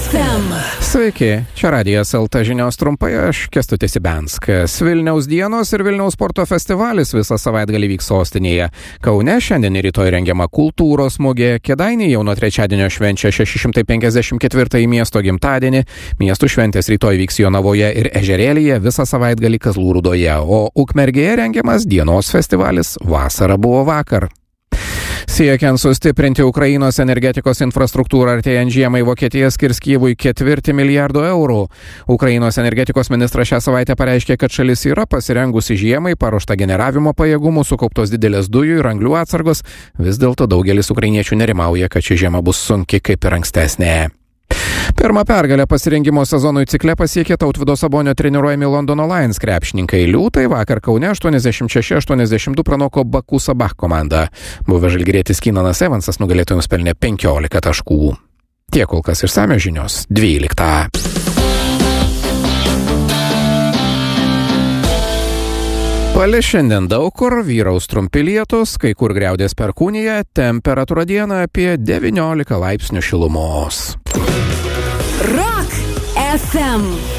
FM. Sveiki, čia Radijas LT žinios trumpai, aš Kęstutis Ibenskas. Vilniaus dienos ir Vilniaus sporto festivalis visą savaitgalį vyks sostinėje. Kaune šiandien ir rytoj rengiama kultūros mugė, Kėdainiai jau nuo trečiadienio švenčia 654 miesto gimtadienį, miestų šventės rytoj vyks Jonavoje ir Ežerėlyje, visą savaitgalį Kazlų Rūdoje, o Ukmergėje rengiamas dienos festivalis Vasara buvo vakar. Siekiant sustiprinti Ukrainos energetikos infrastruktūrą artėjant žiemai, Vokietija skirs Kyjivui 4 milijardo eurų. Ukrainos energetikos ministras šią savaitę pareiškė, kad šalis yra pasirengusi žiemai, paruošta generavimo pajėgumų, sukauptos didelės dujų ir anglių atsargos. Vis dėlto daugelis ukrainiečių nerimauja, kad ši žiema bus sunki kaip ir ankstesnė. Pirmą pergalę pasirengimo sezonui cikle pasiekė Tautvydo Sabonio treniruojami Londono Lions krepšininkai. Liūtai vakar Kaune 86-82 pranoko Baku Sabah komandą. Buvęs žalgirietis Keenanas Evansas nugalėtojams pelnė 15 taškų. Tiek kol kas išsamios žinios 12. Palis šiandien daug kur, vyraus trumpi lietūs, kai kur griaudės perkūnija, temperatūra dieną apie 19 laipsnių šilumos. Rock FM.